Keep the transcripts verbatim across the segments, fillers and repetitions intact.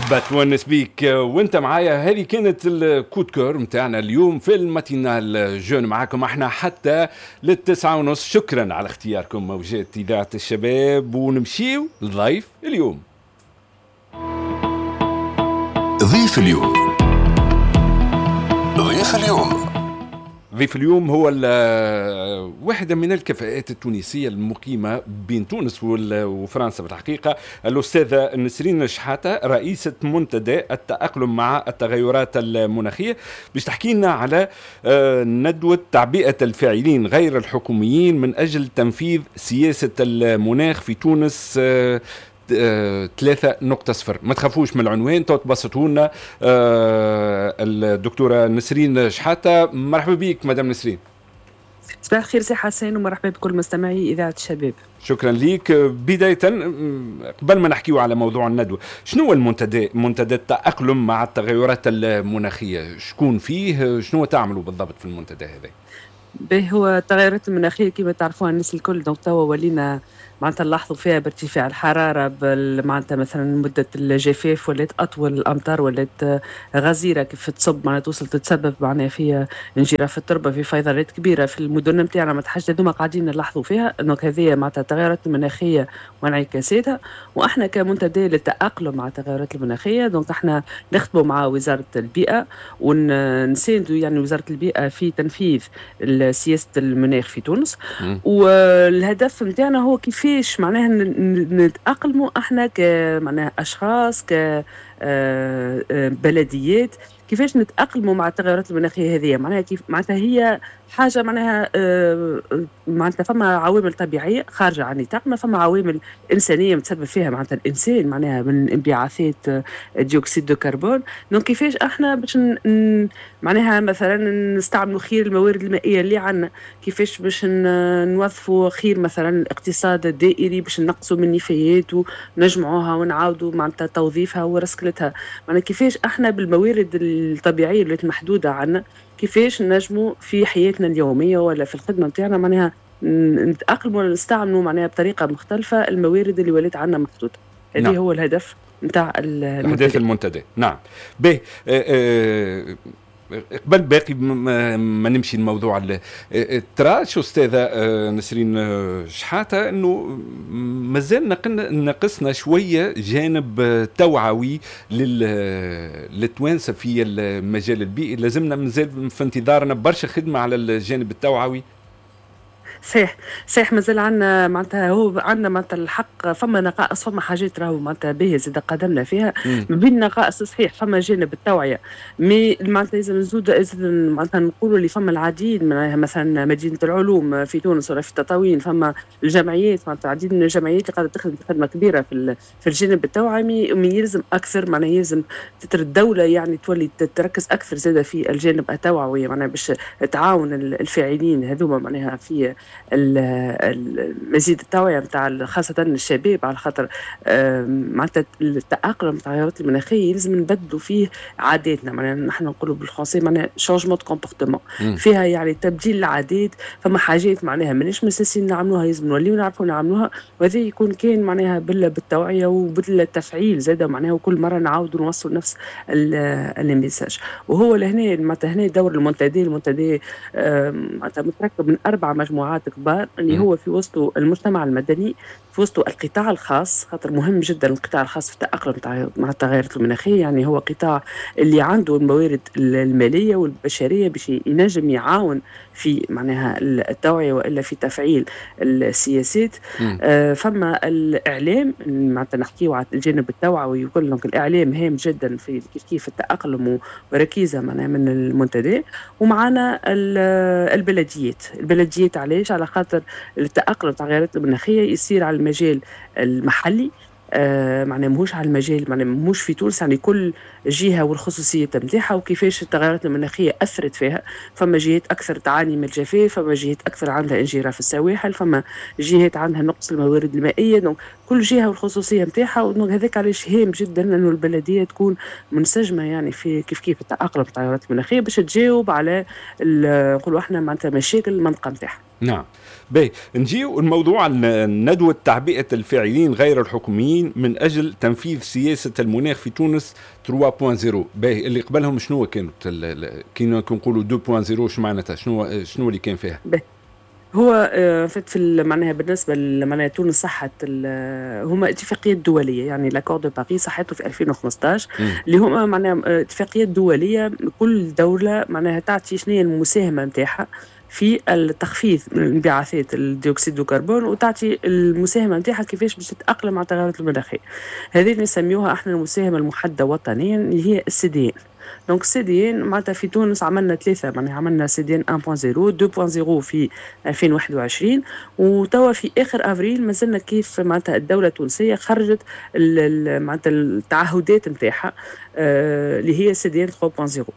بتونس بيك وانت معايا. هذه كانت الكودكور متاعنا اليوم في الماتينال جون، معاكم احنا حتى للتسعة ونص. شكرا على اختياركم موجات اذاعة الشباب، ونمشيو لايف اليوم. ضيف اليوم. ضيف اليوم ضيف اليوم هو واحدة من الكفاءات التونسية المقيمة بين تونس وفرنسا بالحقيقة، الأستاذة نسرين شحاتة، رئيسة منتدى التأقلم مع التغيرات المناخية، باش تحكي لنا على ندوة تعبئة الفاعلين غير الحكوميين من أجل تنفيذ سياسة المناخ في تونس ثلاثة نقطة صفر. ما تخافوش من العنوان، تبسطوا لنا. الدكتورة نسرين شحاتة، مرحبا بك مدام نسرين. صباح الخير سي حسين، ومرحبا بكل مستمعي إذاعة الشباب. شكرا ليك. بداية قبل ما نحكيو على موضوع الندوة، شنو هو المنتدى منتدى التأقلم مع التغيرات المناخية؟ شكون فيه؟ شنو تعملوا بالضبط في المنتدى هذا؟ به هو التغيرات المناخية كما تعرفوها الناس الكل، دونك توا ولينا معناتها نلاحظوا فيها بارتفاع الحرارة، معناتها مثلا مدة الجفاف ولات أطول، الأمطار ولات غزيرة كيف تصب، معناتها توصل تتسبب معناها في انجراف التربة، في فيضانات كبيرة في المدن نتاعنا. معناتها حاجة هذوما قاعدين نلاحظوا فيها، دونك هذه معناتها التغيرات المناخية وانعكاساتها. واحنا كمنتدى للتأقلم مع التغيرات المناخية، دونك احنا نخدموا مع وزارة البيئة ونساندوا يعني وزارة البيئة في تنفيذ سياسة المناخ في تونس. والهدف نتاعنا هو كيف كيفاش معناها نتأقلموا احنا كمعناها اشخاص كبلديات، كيفاش نتأقلموا مع التغيرات المناخية هذه. معناها كيف معناتها هي حاجة معناها معناتها فما عوامل طبيعية خارجة عن نطاقنا، فما عوامل إنسانية متسبب فيها معناتها الإنسان، معناها من انبعاثات ديوكسيد دو كربون. دونك كيفاش احنا باش معناها مثلا نستعملوا خير الموارد المائية اللي عندنا، كيفاش باش نوظفوا خير مثلا الاقتصاد الدائري باش نقصوا من النفايات ونجمعوها ونعاودوا معناتها توظيفها ورسكلتها. معناها كيفاش احنا بالموارد الطبيعية اللي محدودة عندنا كيفاش نجموا في حياتنا اليومية ولا في الخدمة نتاعنا معناها نتأقلموا ولا نستعملوا معناها بطريقة مختلفة الموارد اللي ولات عندنا محدودة. هذه نعم. هو الهدف نتاع المنتدى. المنتدى نعم. به قبل باقي ما نمشي الموضوع ترى شو أستاذة نسرين شحاتة انه مازال نقصنا شويه جانب توعوي للتوانسه في المجال البيئي، لازمنا مازال في انتظارنا برشا خدمه على الجانب التوعوي. صحيح صحيح مازال عندنا معناتها هو عندنا معناتها الحق، فما نقائص، فما حاجات راهو معناتها باهيه زاد قدمنا فيها ما بين نقائص. صحيح فما جانب التوعيه، مي معناتها لازم نزود معناتها نقولوا اللي فما العديد من مثلا مدينه العلوم في تونس ولا في تطاوين، فما الجمعيات معناتها عديد من الجمعيات اللي قاعده تخدم خدمه كبيره في في الجانب التوعوي. مي يلزم اكثر، معناها يلزم تتر الدوله يعني تولي تركز اكثر زاده في الجانب التوعوي، معناها باش تعاون الفاعلين هذوما معناها في المزيد التوعية متاع خاصة الشباب، على خاطر معناتها التأقلم مع التغيرات المناخية يلزم نبدلوا فيه عاداتنا. معناها نحن نقولوا بالفرنسي معناها شانجمون دو كومبورتمون، فيها يعني تبديل العادات. فما حاجات معناها ماناش مساسين نعملوها، يلزم نوليو نعرفوا نعملوها، وهذا يكون كان معناها بالتوعية وبالتفعيل زاده، معناها وكل مرة نعاودوا نوصل نفس الميساج. وهو لهنا معناتها هنا دور المنتدى. المنتدى معناتها متركب من أربع مجموعات كبار اللي هو في وسطه المجتمع المدني، في وسطه القطاع الخاص، خاطر مهم جدا القطاع الخاص في التأقلم مع التغيرات المناخية. يعني هو قطاع اللي عنده الموارد المالية والبشرية باش ينجم يعاون في معناها التوعية وإلا في تفعيل السياسات. آه فما الإعلام معناتها نحكيو على الجانب التوعوي وكل، دونك الإعلام هام جدا في كيف كيف التأقلم وركيزة معناها من المنتدى. ومعنا البلديات. البلديات علاش؟ على خاطر التأقلم التغيرات المناخية يصير على المجال المحلي، آه معناه ماهوش على المجال معناه ماهوش في تونس، يعني كل جهة والخصوصية نتاعها وكيفاش التغيرات المناخية أثرت فيها. فما جهات أكثر تعاني من الجفاف، فما جهات أكثر عندها انجراف السواحل، فما جهات عندها نقص الموارد المائية. دونك كل جهة والخصوصية نتاعها، وهذاك علاش هام جدا أنه البلدية تكون منسجمة يعني في كيف كيف التأقلم التغيرات المناخية باش تجاوب على نقولوا احنا معناتها مشاكل المنطقة نتاعها. نعم. باهي نجيو الموضوع ندوة تعبئة الفاعلين غير الحكوميين من أجل تنفيذ سياسة المناخ في تونس ثلاثة نقطة صفر. باهي اللي قبلهم شنو كانت كي نقولوا اثنين نقطة صفر اش معناتها شنو شنو اللي كان فيها؟ باهي هو في معناها بالنسبه لمعناها تونس صحت هما اتفاقيات دوليه، يعني لاكور دو باريس صحته في ألفين وخمسطاش اللي هما معناها اتفاقيات دوليه. كل دوله معناها تعطي شنو هي المساهمه نتاعها في التخفيض من انبعاثات الديوكسيد الكربون، وتعطي المساهمه نتاعها كيفاش باش تتاقلم مع التغيرات المناخيه. هذه نسميوها احنا المساهمه المحدده وطنيا اللي هي السي دي ان. دونك سي دي ان معناتها في تونس عملنا ثلاثه، معناها عملنا سي دي ان واحد نقطة صفر اثنين نقطة صفر في ألفين وواحد وعشرين، وتوا في اخر افريل مازلنا كيف معناتها الدوله التونسيه خرجت معناتها التعهدات نتاعها آه اللي هي سي دي ان ثلاثة نقطة صفر.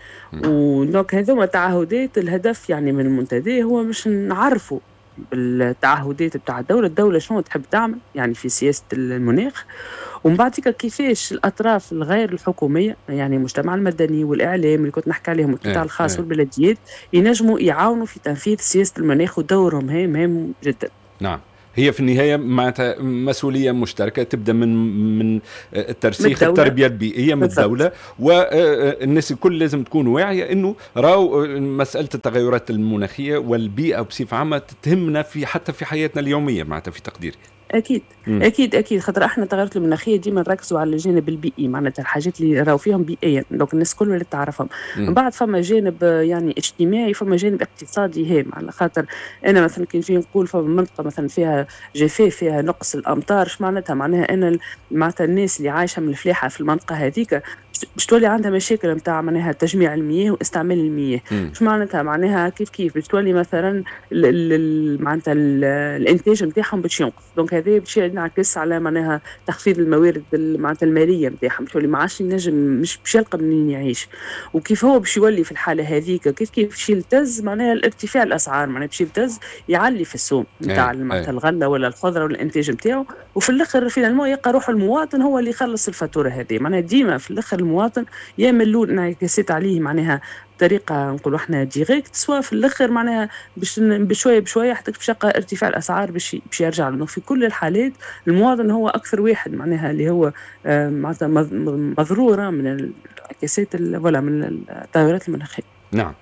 ودونك هذوما تعهدات الهدف يعني من المنتدى هو باش نعرفوا بالتعهدات بتاع الدوله، الدوله شنو تحب تعمل يعني في سياسه المناخ، ومن بعد كيفاش الاطراف الغير الحكوميه يعني المجتمع المدني والاعلام اللي كنت نحكي عليهم والقطاع الخاص والبلديات ينجموا يعاونوا في تنفيذ سياسه المناخ، ودورهم هام مهم جدا. نعم. هي في النهاية معناتها مسؤولية مشتركة تبدأ من من الترسيخ التربية البيئية من الدولة، والناس الكل لازم تكون واعية إنه راو مسألة التغيرات المناخية والبيئة بصفة عامة تهمنا في حتى في حياتنا اليومية معناتها في تقديري. اكيد مم. اكيد اكيد خاطر احنا التغيرات المناخيه ديما نركزوا على الجانب البيئي، معناتها الحاجات اللي راهو فيهم بيئيا دونك الناس كل اللي تعرفهم. من بعد فما جانب يعني اجتماعي، فما جانب اقتصادي هام، على خاطر انا مثلا كي نجي نقول فما منطقه مثلا فيها جفاف فيها نقص الامطار، اش معناتها؟ معناها انا معناتها الناس اللي عايشه من الفلاحه في المنطقه هذيك باش تولي عندها مشاكل نتاع معناها تجميع المياه واستعمال المياه. اش معناتها؟ معناها كيف كيف باش تولي مثلا معناتها الانتاج نتاعهم باش ينقص، دونك هذا باش ينعكس على معناها تخفيض الموارد معناتها الماليه نتاعهم، باش يولي ما عادش ينجم مش باش يلقى منين يعيش. وكيف هو باش يولي في الحاله هذيك كيف كيف باش يلتز معناها الارتفاع الاسعار، معناها باش يلتز يعلي في السوق نتاع معناتها الغله ولا الخضره ولا الانتاج نتاعو، وفي الاخر فينالمون يلقى روح المواطن هو اللي يخلص الفاتوره هذه. معناها ديما في الاخر المواطن يعملوا انعكاسات عليه معناها بطريقه نقولوا احنا ديريكت، سواء في الاخر معناها باش بشويه بشويه حتى باش يلقى ارتفاع الاسعار باش باش يرجع له. في كل الحالات المواطن هو اكثر واحد معناها اللي هو معناتها مضروره من الانعكاسات ولا من التغيرات المناخيه. نعم.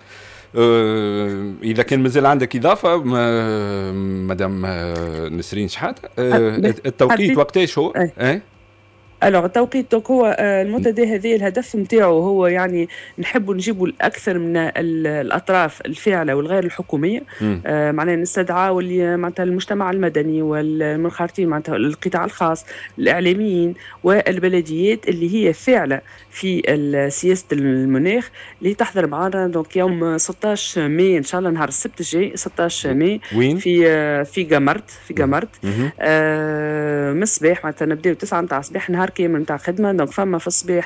أه إذا كان مازال عندك إضافة مدام نسرين شحاتة، أه التوقيت وقتاش هو؟ أه؟ الوغ التوقيت دوك هو المنتدى هذه الهدف نتاعو هو يعني نحبوا نجيبوا الاكثر من الاطراف الفاعله والغير الحكوميه، آه معناها نستدعوا اللي معناتها المجتمع المدني والمنخرطين معناتها القطاع الخاص الاعلاميين والبلديات اللي هي فاعله في سياسه المناخ اللي تحضر معنا دونك يوم ستطاش ماي ان شاء الله نهار السبت الجاي ستطاش ماي في في قمرت في قمرت آه من الصباح معناتها نبداو تسعة نتاع الصباح نهار كامل نتاع خدمه. دونك فما في الصباح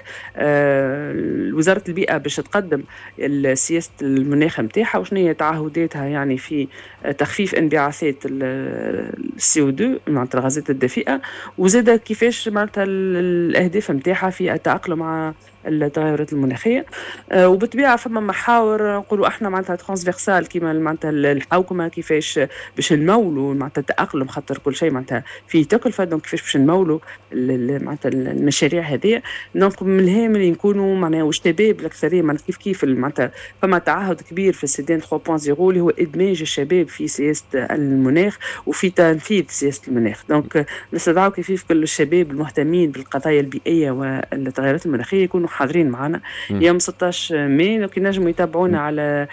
آه وزاره البيئه باش تقدم سياسه المناخ نتاعها وشنو هي تعهداتها يعني في تخفيف انبعاثات السي او اثنين معناتها الغازات الدفيئه، وزاد كيفاش معناتها الاهداف نتاعها في التاقلم مع التغيرات المناخيه. أه وبالطبيعه فما محاور نقولوا احنا معناتها ترانسفيرسال كيما معناتها الحوكمه كيفاش باش نمولوا معناتها التاقلم، خاطر كل شيء معناتها فيه تكلفه، دونك كيفاش باش نمولوا معناتها المشاريع هذه. دونك من الهام اللي نكونوا معناها والشباب الاكثريه معناتها كيف كيف معناتها فما تعهد كبير في السيدان ثلاثة نقطة صفر اللي هو ادماج الشباب في سياسه المناخ وفي تنفيذ سياسه المناخ. دونك نستدعوا كيف كيف كل الشباب المهتمين بالقضايا البيئيه والتغيرات المناخيه يكونوا حاضرين معنا يوم ستطاش ماي. لو ينجموا يتابعونا على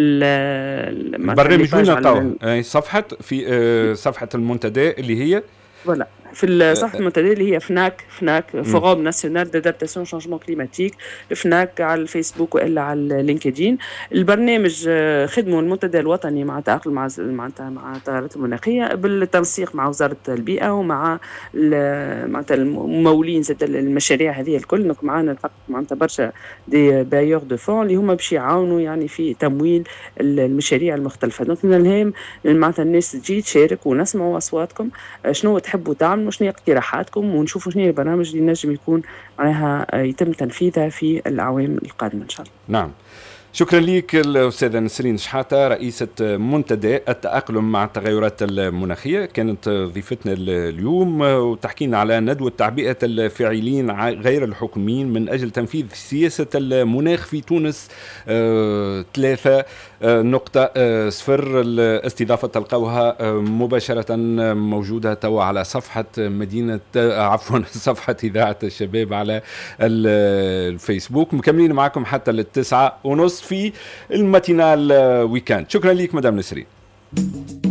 البرنامج وين تاع صفحه في صفحه المنتدى اللي هي فوالا في صفحه المنتدى اللي هي فناك فناك فوروم ناسيونال دادابتاسيون شانجمون كليماتيك، فناك على الفيسبوك والا على لينكدين. البرنامج خدمه المنتدى الوطني مع تاقلم مع معناتها مع التغيرات المناخيه بالتنسيق مع وزاره البيئه ومع معناتها الممولين زاد المشاريع هذه الكل. دونك معنا الحق معناتها برشا دي بايور دو فون اللي هما باش يعاونوا يعني في تمويل المشاريع المختلفه. دونك من الهام معناتها الناس تجي تشارك ونسمعوا اصواتكم، شنو تحبوا تعملوا، شنو اقتراحاتكم، ونشوفوا شنو البرامج اللي نجم يكون معناها يتم تنفيذها في الاعوام القادمه ان شاء الله. نعم. شكرا لك الأستاذة نسرين شحاتة رئيسة منتدى التأقلم مع التغيرات المناخية، كانت ضيفتنا اليوم وتحكينا على ندوة تعبئة الفاعلين غير الحكوميين من أجل تنفيذ سياسة المناخ في تونس ثلاثة نقطة صفر. الاستضافة تلقوها مباشرة موجودة توا على صفحة مدينة عفوا صفحة إذاعة الشباب على الفيسبوك. مكملين معكم حتى للتسعة ونص في الماتينال ويكاند. شكرا لك مدام نسرين.